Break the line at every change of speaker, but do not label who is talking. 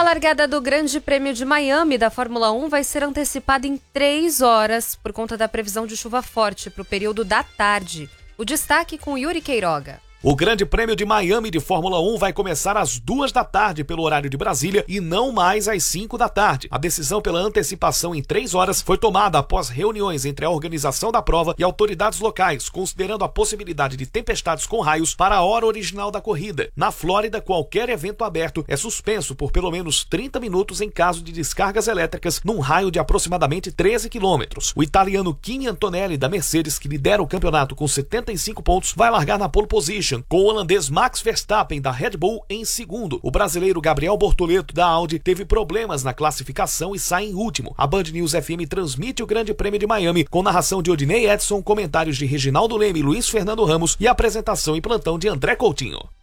largada do Grande Prêmio de Miami da Fórmula 1 vai ser antecipada em 3 horas por conta da previsão de chuva forte para o período da tarde. O destaque com Yuri Queiroga.
O Grande Prêmio de Miami de Fórmula 1 vai começar às 2 da tarde pelo horário de Brasília e não mais às 5 da tarde. A decisão pela antecipação em 3 horas foi tomada após reuniões entre a organização da prova e autoridades locais, considerando a possibilidade de tempestades com raios para a hora original da corrida. Na Flórida, qualquer evento aberto é suspenso por pelo menos 30 minutos em caso de descargas elétricas num raio de aproximadamente 13 quilômetros. O italiano Kimi Antonelli, da Mercedes, que lidera o campeonato com 75 pontos, vai largar na pole position, com o holandês Max Verstappen da Red Bull em segundo. O brasileiro Gabriel Bortoleto da Audi teve problemas na classificação e sai em último. A Band News FM transmite o Grande Prêmio de Miami com narração de Odinei Edson, comentários de Reginaldo Leme e Luiz Fernando Ramos e apresentação em plantão de André Coutinho.